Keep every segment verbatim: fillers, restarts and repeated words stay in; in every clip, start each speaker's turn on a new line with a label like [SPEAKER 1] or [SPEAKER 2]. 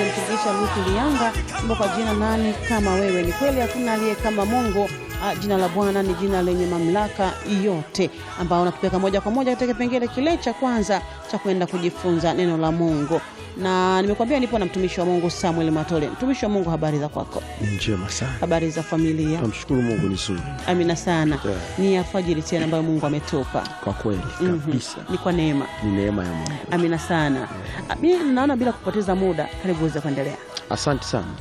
[SPEAKER 1] alimshirikisha Lutu Lianga mbo kwa jina nani kama wewe. Ni kweli hakuna aliye kama Mungu. Uh, jina la Bwana ni jina lenye mamlaka yote, ambao unatupeka moja kwa moja katika kipengele kile cha kwanza cha kwenda kujifunza neno la Mungu. Na nimekuambia nipo na mtumishi wa Mungu Samuel Matole. Mtumishi wa Mungu, habari za kwako?
[SPEAKER 2] Njema sana.
[SPEAKER 1] Habari za familia?
[SPEAKER 2] Namshukuru Mungu ni nzuri.
[SPEAKER 1] Amina sana.
[SPEAKER 2] Yeah.
[SPEAKER 1] Ni alfajiri tena ambayo Mungu ametupa.
[SPEAKER 2] Kwa kweli kabisa.
[SPEAKER 1] Mm-hmm. Ni kwa neema.
[SPEAKER 2] Ni neema ya Mungu.
[SPEAKER 1] Amina sana. Yeah. Mimi naona bila kupoteza muda, karibu uweze kuendelea.
[SPEAKER 2] Asante sana.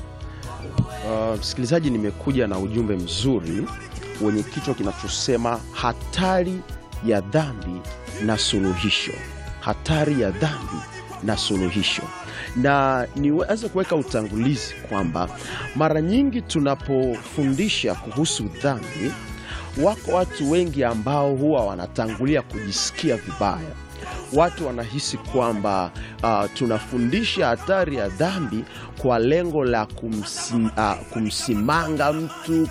[SPEAKER 2] Uh, msikilizaji, nimekuja na ujumbe mzuri wenye kichwa kinachosema hatari ya dhambi na suluhisho. Hatari ya dhambi na suluhisho. Na niweze kuweka utangulizi kwamba mara nyingi tunapofundisha kuhusu dhambi, wako watu wengi ambao huwa wanatangulia kujisikia vibaya. Watu wanahisi kwamba uh, tunafundisha hatari ya dhambi kwa lengo la kumsim, uh, kumsimanga mtu,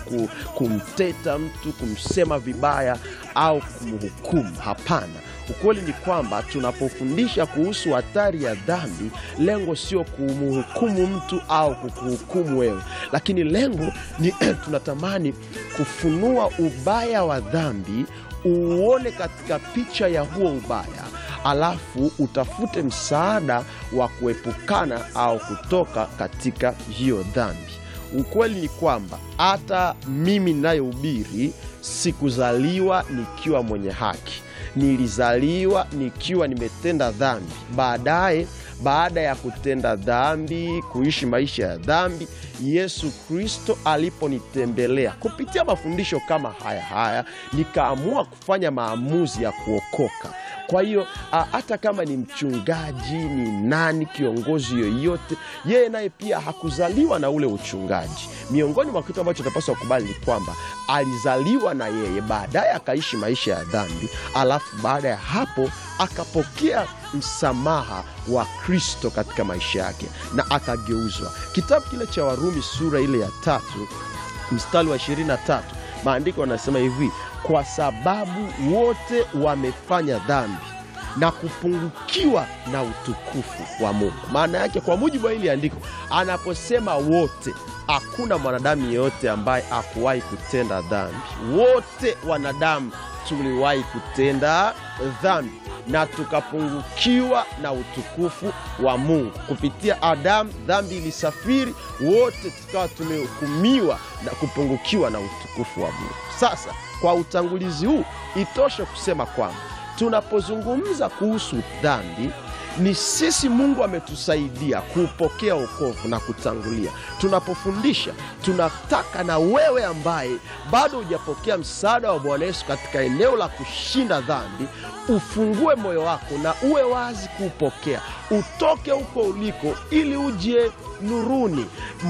[SPEAKER 2] kumteta mtu, kumsema vibaya au kumhukumu. Hapana. Ukweli ni kwamba tunapofundisha kuhusu hatari ya dhambi, lengo sio kumhukumu mtu au kukuhukumu wewe, lakini lengo ni tunatamani kufunua ubaya wa dhambi, uone katika picha ya huo ubaya, alafu utafute msaada wa kuepukana au kutoka katika hiyo dhambi. Ukweli ni kwamba hata mimi ninayehubiri sikuzaliwa nikiwa mwenye haki. Nilizaliwa nikiwa nimetenda dhambi. Baadaye, baada ya kutenda dhambi, kuishi maisha ya dhambi, Yesu Kristo aliponitembelea kupitia mafundisho kama haya haya, nikaamua kufanya maamuzi ya kuokoka. Kwa hiyo hata kama ni mchungaji, ni nani, kiongozi yoyote, yeye naye pia hakuzaliwa na ule uchungaji. Miongoni mwa kitu ambacho tunapaswa kukubali ni kwamba alizaliwa na yeye, baadaye akaishi maisha ya dhambi, alafu baada ya hapo akapokea msamaha wa Kristo katika maisha yake na akageuzwa. Kitabu kile cha Warumi sura ile ya tatu mstari wa ishirini na tatu, maandiko yanasema hivi: kwa sababu wote wamefanya dhambi na kupungukiwa na utukufu wa Mungu. Maana yake, kwa mujibu wa hili andiko, anaposema wote, hakuna mwanadamu yeyote ambaye hakuwahi kutenda dhambi. Wote wanadamu tuliwahi kutenda dhambi na tukapungukiwa na utukufu wa Mungu. Kupitia Adamu dhambi ilisafiri, wote tukawa tumehukumiwa na kupungukiwa na utukufu wa Mungu. Sasa kwa utangulizi huu itoshe kusema kwamba tunapozungumza kuhusu dhambi, ni sisi Mungu ametusaidia kupokea wokovu na kutangulia. Tunapofundisha, tunataka na wewe ambaye bado hujapokea msaada wa Bwana Yesu katika eneo la kushinda dhambi, ufungue moyo wako na uwe wazi kupokea. Utoke huko uliko ili uje nuruni.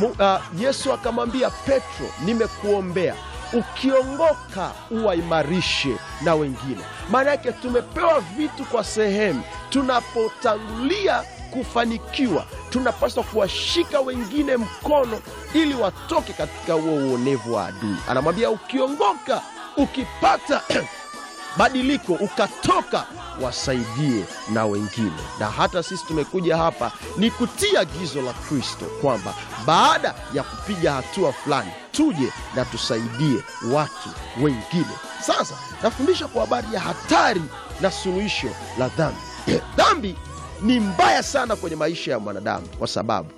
[SPEAKER 2] Uh, Yesu akamwambia Petro, nimekuombea ukiongoka uwaimarishe na wengine. Maana yake tumepewa vitu kwa sehemu. Tunapotangulia kufanikiwa, tunapaswa kuwashika wengine mkono ili watoke katika huo uonevu wa adui. Anamwambia ukiongoka, ukipata badiliko, ukatoka, wasaidie na wengine. Na hata sisi tumekuja hapa ni kutia agizo la Kristo kwamba baada ya kupiga hatua fulani, tuje na tusaidie watu wengine. Sasa nafundisha kwa habari ya hatari na suluhisho la dhambi. Dhambi ni mbaya sana kwenye maisha ya mwanadamu, kwa sababu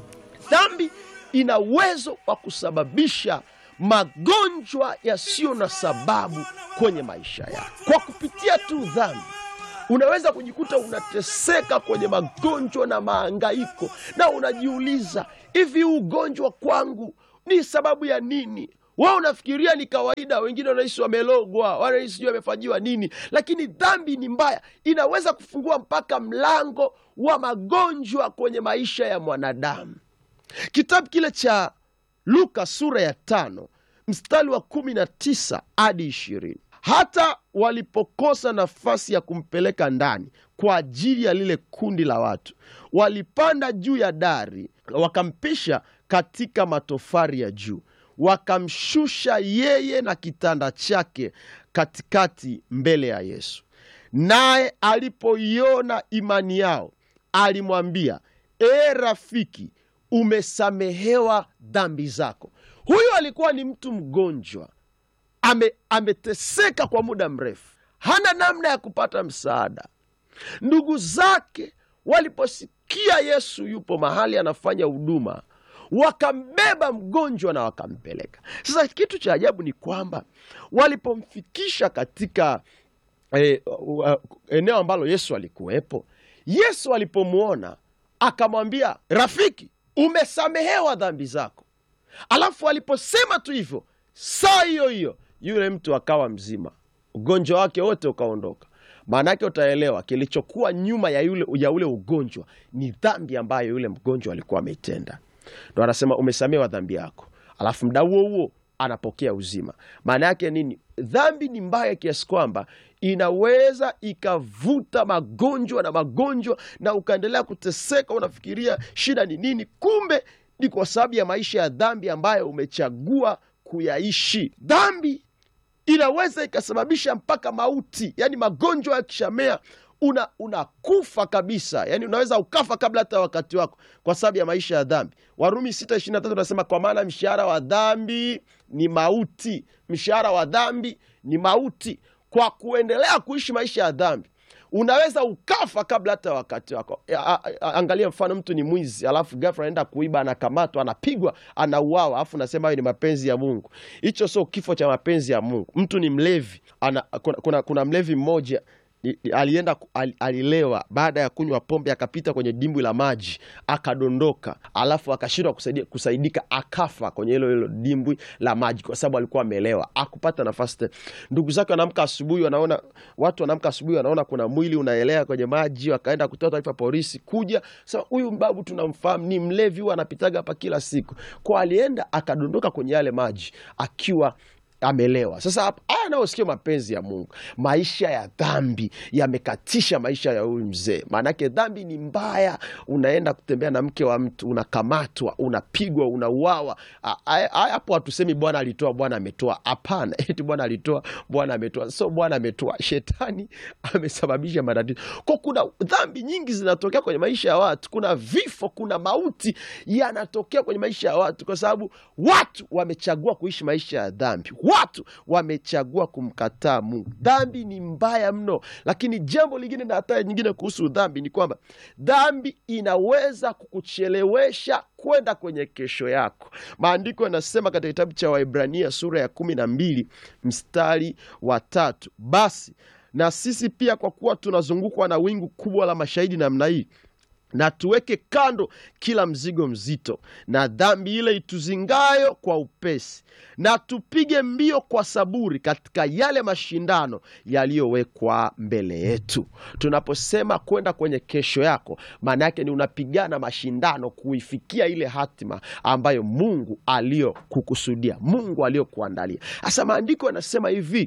[SPEAKER 2] dhambi ina uwezo wa kusababisha magonjwa yasiyo na sababu kwenye maisha yako. Kwa kupitia tu dhambi unaweza kujikuta unateseka kwenye magonjwa na mahangaiko, na unajiuliza, hivi ugonjwa kwangu ni sababu ya nini? Wao unafikiria ni kawaida, wengine wanahisi wamelogwa, wanahisi wamefanyiwa nini, lakini dhambi ni mbaya. Inaweza kufungua mpaka mlango wa magonjwa kwenye maisha ya mwanadamu. Kitabu kile cha Luka sura ya tano mstari wa kumi na tisa hadi ishirini. Hata walipokosa nafasi ya kumpeleka ndani kwa ajili ya lile kundi la watu, walipanda juu ya dari, wakampisha katika matofari ya juu, wakamshusha yeye na kitanda chake katikati mbele ya Yesu. Naye alipoiona imani yao, alimwambia, "E rafiki, umesamehewa dhambi zako. Huyu alikuwa ni mtu mgonjwa, ame, ameteseka kwa muda mrefu, hana namna ya kupata msaada. Ndugu zake waliposikia Yesu yupo mahali anafanya huduma, wakambeba mgonjwa na wakampeleka. Sasa kitu cha ajabu ni kwamba walipomfikisha katika eh, uh, eneo ambalo Yesu alikuwepo, Yesu alipomuona akamwambia, rafiki, umesamehewa dhambi zako. Alafu aliposema tu hivyo, saa hiyo hiyo yule mtu akawa mzima, ugonjwa wake wote ukaondoka. Maana yake utaelewa kilichokuwa nyuma ya yule ya ule ugonjwa ni dhambi ambayo yule mgonjwa alikuwa ametenda. Ndio anasema umesamehewa dhambi yako. Alafu muda huo huo anapokea uzima. Maana yake nini? Dhambi ni mbaya kiasi kwamba inaweza ikavuta magonjwa na magonjwa, na ukaendelea kuteseka, unafikiria shida ni nini, kumbe ni kwa sababu ya maisha ya dhambi ambayo umechagua kuyaishi. Dhambi inaweza ikasababisha mpaka mauti. Yani magonjwa yakishamea una unakufa kabisa. Yani unaweza ukafa kabla hata wakati wako kwa sababu ya maisha ya dhambi. Warumi sita ishirini na tatu unasema, kwa maana mshahara wa dhambi ni mauti. Mshahara wa dhambi ni mauti. Kwa kuendelea kuishi maisha ya dhambi unaweza ukafa kabla hata wakati wako. Angalia mfano, mtu ni mwizi, alafu ghafla anaenda kuiba, anakamatwa, anapigwa, anauawa, alafu nasema hayo ni mapenzi ya Mungu. Hicho sio kifo cha mapenzi ya Mungu. Mtu ni mlevi, ana, kuna, kuna, kuna mlevi mmoja alienda al, alilewa, baada ya kunywa pombe akapita kwenye dimbwi la maji akadondoka, alafu akashindwa kusaidia kusaidika, akafa kwenye hilo hilo dimbwi la maji kwa sababu alikuwa amelewa, akupata nafasi tena. Ndugu zake wanaamka asubuhi, wanaona watu wanaamka asubuhi wanaona kuna mwili unaelea kwenye maji, wakaenda kutoa taarifa polisi kuja. Sasa huyu mbabu tunamfahamu, ni mlevi, huwa anapitaga hapa kila siku. Kwa alienda akadondoka kwenye yale maji akiwa amelewa. Sasa hapa haya nao sio mapenzi ya Mungu. Maisha ya dhambi yamekatisha maisha ya huyu mzee. Maana yake dhambi ni mbaya. Unaenda kutembea na mke wa mtu, unakamatwa, unapigwa, unauawa. Hapo hatusemi Bwana alitoa, Bwana ametoa. Hapana, eti Bwana alitoa, Bwana ametoa. So Bwana ametoa, shetani amesababisha matatizo. Kwa kuna dhambi nyingi zinatokea kwenye maisha ya watu. Kuna vifo, kuna mauti yanatokea kwenye maisha ya watu kwa sababu watu wamechagua kuishi maisha ya dhambi. Watu wamechagua kumkataa Mungu. Dhambi ni mbaya mno. Lakini jambo lingine na hatari nyingine kuhusu dhambi ni kwamba dhambi inaweza kukuchelewesha kwenda kwenye kesho yako. Maandiko yanasema katika kitabu cha Waebrania sura ya kumi na mbili mstari wa tatu, basi na sisi pia, kwa kuwa tunazungukwa na wingu kubwa la mashahidi namna hii, na tuweke kando kila mzigo mzito na dhambi ile ituzingayo kwa upesi, na tupige mbio kwa saburi katika yale mashindano yaliyowekwa mbele yetu. Tunaposema kwenda kwenye kesho yako, maana yake ni unapigana mashindano kuifikia ile hatima ambayo Mungu aliyokukusudia, Mungu aliyokuandalia. Sasa maandiko yanasema hivi,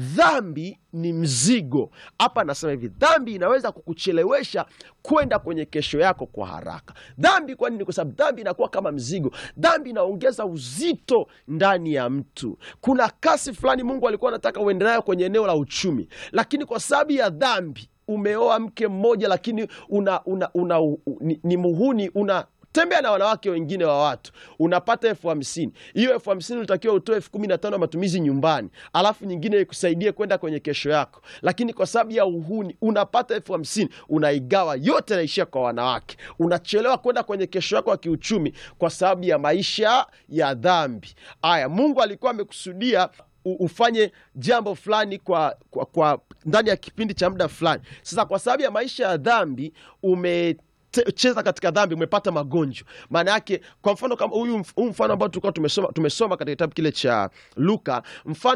[SPEAKER 2] dhambi ni mzigo. Hapa anasema hivi, dhambi inaweza kukuchelewesha kwenda kwenye kesho yako kwa haraka. Dhambi kwa nini? Kwa sababu dhambi inakuwa kama mzigo. Dhambi inaongeza uzito ndani ya mtu. Kuna kasi fulani Mungu alikuwa anataka uende nayo kwenye eneo la uchumi, lakini kwa sababu ya dhambi umeoa mke mmoja, lakini una, una, una, una ni, ni muhuni, una tembea na wanawake wengine wa watu, unapata elfu hamsini. Hiyo elfu hamsini ulitakiwa utoe elfu kumi na tano matumizi nyumbani, alafu nyingine ikusaidie kwenda kwenye kesho yako. Lakini kwa sababu ya uhuni unapata elfu hamsini, unaigawa yote, naishia kwa wanawake. Unachelewa kwenda kwenye kesho yako ya kiuchumi kwa sababu ya maisha ya dhambi. Aya, Mungu alikuwa amekusudia ufanye jambo fulani kwa, kwa, kwa ndani ya kipindi cha muda fulani. Sasa kwa sababu ya maisha ya dhambi ume cheza katika dhambi, umepata magonjwa. Maana yake, kwa mfano kama huyu mfano ambao tulikuwa tumesoma tumesoma katika kitabu kile cha Luka, mfano